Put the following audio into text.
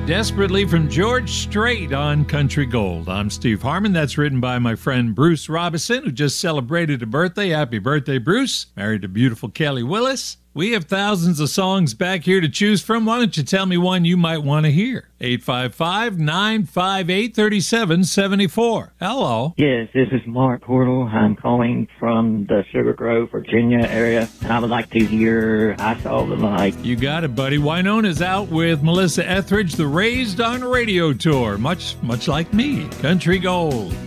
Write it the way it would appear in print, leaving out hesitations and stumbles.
Desperately from George Strait on Country Gold. I'm Steve Harmon. That's written by my friend Bruce Robison, who just celebrated a birthday. Happy birthday, Bruce. Married to beautiful Kelly Willis. We have thousands of songs back here to choose from. Why don't you tell me one you might want to hear? 855-958-3774. Hello. Yes, this is Mark Hortle. I'm calling from the Sugar Grove, Virginia area, and I would like to hear I Saw the Light. You got it, buddy. Wynona's out with Melissa Etheridge, the Raised on Radio Tour, much like me. Country Gold.